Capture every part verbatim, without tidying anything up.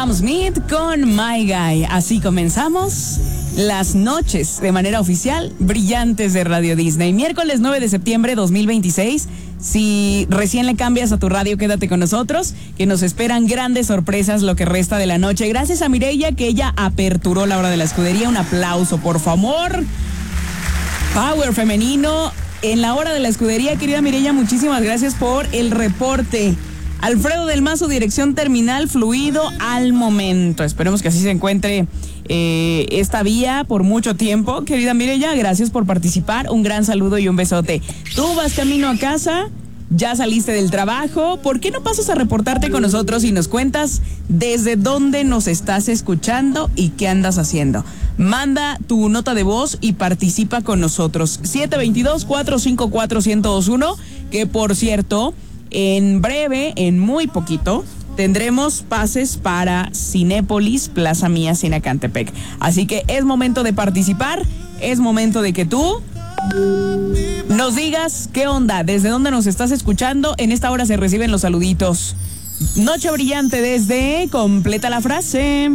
Sam Smith con My Guy. Así comenzamos las noches de manera oficial brillantes de Radio Disney. Miércoles nueve de septiembre de dos mil veintiséis. Si recién le cambias a tu radio, quédate con nosotros, que nos esperan grandes sorpresas lo que resta de la noche. Gracias a Mireya, que ella aperturó la hora de la escudería. Un aplauso, por favor. Power femenino en la hora de la escudería. Querida Mireya, muchísimas gracias por el reporte. Alfredo del Mazo, dirección terminal, fluido al momento. Esperemos que así se encuentre eh, esta vía por mucho tiempo. Querida Mireya, gracias por participar. Un gran saludo y un besote. Tú vas camino a casa, ya saliste del trabajo. ¿Por qué no pasas a reportarte con nosotros y nos cuentas desde dónde nos estás escuchando y qué andas haciendo? Manda tu nota de voz y participa con nosotros. siete dos dos, cuatro cinco cuatro, uno cero dos uno, que por cierto, en breve, en muy poquito, tendremos pases para Cinépolis, Plaza Mía, Cinecantepec. Así que es momento de participar, es momento de que tú nos digas qué onda, desde dónde nos estás escuchando. En esta hora se reciben los saluditos. Noche brillante desde... Completa la frase.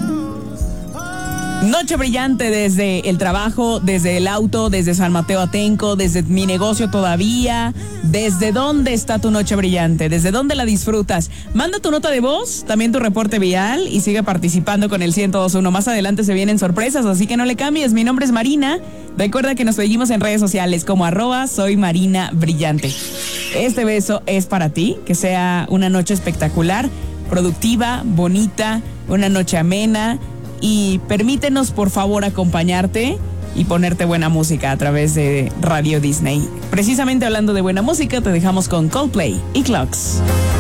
Noche brillante desde el trabajo, desde el auto, desde San Mateo Atenco, desde mi negocio todavía. ¿Desde dónde está tu noche brillante? ¿Desde dónde la disfrutas? Manda tu nota de voz, también tu reporte vial y sigue participando con el ciento dos punto uno. Más adelante se vienen sorpresas, así que no le cambies. Mi nombre es Marina. Recuerda que nos seguimos en redes sociales como arroba soy Marina Brillante. Este beso es para ti, que sea una noche espectacular, productiva, bonita, una noche amena. Y permítenos, por favor, acompañarte y ponerte buena música a través de Radio Disney. Precisamente hablando de buena música, te dejamos con Coldplay y Clocks.